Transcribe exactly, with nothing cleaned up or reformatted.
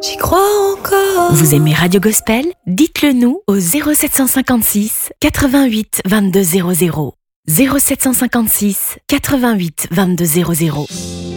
J'y crois encore. Vous aimez Radio Gospel? Dites-le nous au zéro sept cent cinquante-six quatre-vingt-huit vingt-deux zéro zéro. zéro sept cent cinquante-six quatre-vingt-huit vingt-deux zéro zéro.